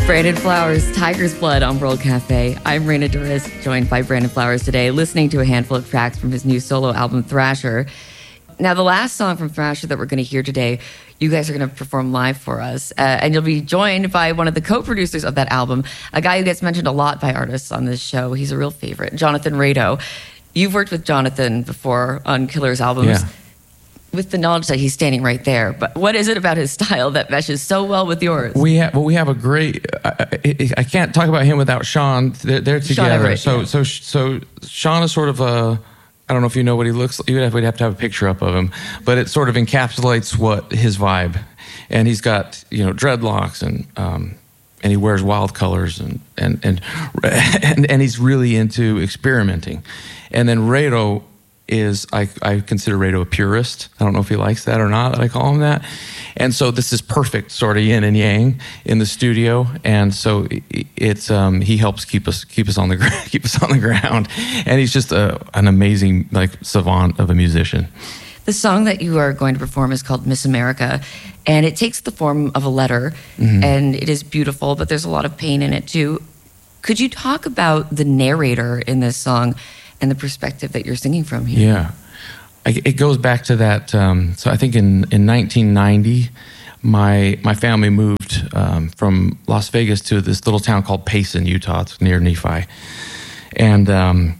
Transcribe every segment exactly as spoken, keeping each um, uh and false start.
Brandon Flowers, Tiger's Blood on World Cafe. I'm Raina Douris, joined by Brandon Flowers today, listening to a handful of tracks from his new solo album, Thrasher. Now, the last song from Thrasher that we're going to hear today, you guys are going to perform live for us. Uh, and you'll be joined by one of the co-producers of that album, a guy who gets mentioned a lot by artists on this show. He's a real favorite, Jonathan Rado. You've worked with Jonathan before on Killer's albums. Yeah. With the knowledge that he's standing right there. But what is it about his style that meshes so well with yours? We have, well, we have a great. I, I, I can't talk about him without Sean. They're, they're together. Everett, so, yeah. so, so Sean is sort of a. I don't know if you know what he looks like. You'd have, we'd have to have a picture up of him, but it sort of encapsulates what his vibe. And he's got, you know, dreadlocks and um, and he wears wild colors and and and and, and he's really into experimenting. And then Rado is, I, I consider Rado a purist. I don't know if he likes that or not, that I call him that. And so this is perfect sort of yin and yang in the studio. And so it's um, he helps keep us keep us on the keep us on the ground. And he's just a, an amazing like savant of a musician. The song that you are going to perform is called Miss America, and it takes the form of a letter, mm-hmm. and it is beautiful, but there's a lot of pain in it too. Could you talk about the narrator in this song and the perspective that you're singing from here? Yeah, I, it goes back to that. Um, so I think in, in nineteen ninety, my my family moved um, from Las Vegas to this little town called Payson, Utah. It's near Nephi. And um,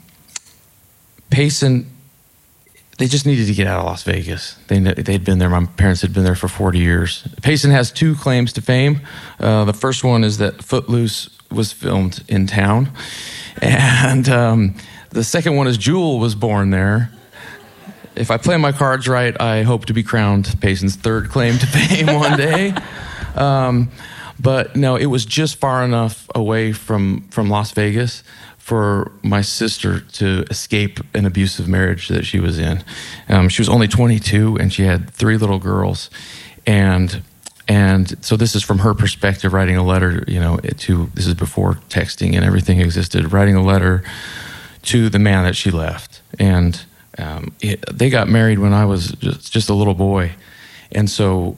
Payson, they just needed to get out of Las Vegas. They, they'd been there. My parents had been there for forty years. Payson has two claims to fame. Uh, the first one is that Footloose was filmed in town. And um, the second one is Jewel was born there. If I play my cards right, I hope to be crowned Payson's third claim to fame one day. Um, but no, it was just far enough away from, from Las Vegas for my sister to escape an abusive marriage that she was in. Um, she was only twenty-two and she had three little girls. And And so this is from her perspective, writing a letter, you know, to, this is before texting and everything existed, writing a letter to the man that she left. And um, it, they got married when I was just, just a little boy. And so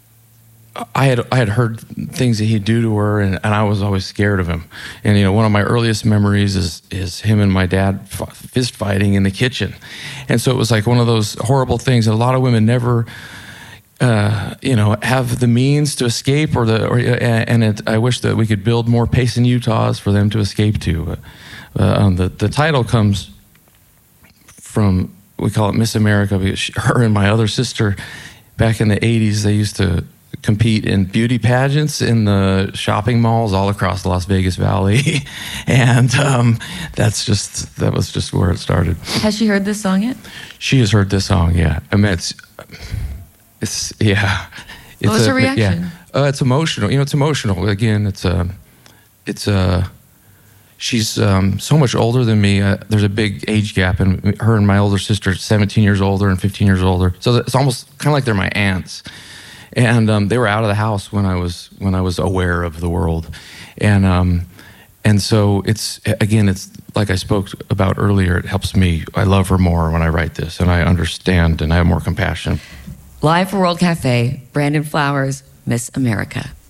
I had I had heard things that he'd do to her, and, and I was always scared of him. And, you know, one of my earliest memories is, is him and my dad f- fist fighting in the kitchen. And so it was like one of those horrible things that a lot of women never... Uh, you know, have the means to escape, or the, or, and it, I wish that we could build more Payson, Utahs for them to escape to. Uh, um, the the title comes from, we call it Miss America, because she, her and my other sister, back in the eighties, they used to compete in beauty pageants in the shopping malls all across the Las Vegas Valley, and um, that's just that was just where it started. Has she heard this song yet? She has heard this song, yeah. I mean, it's. It's yeah. It's what was a, her reaction? Yeah. Uh, it's emotional. You know, it's emotional. Again, it's a, it's a. She's um, so much older than me. Uh, there's a big age gap, and her and my older sister, seventeen years older and fifteen years older. So it's almost kind of like they're my aunts, and um, they were out of the house when I was when I was aware of the world, and um, and so it's again, it's like I spoke about earlier. It helps me. I love her more when I write this, and I understand, and I have more compassion. Live for World Cafe, Brandon Flowers, Miss America.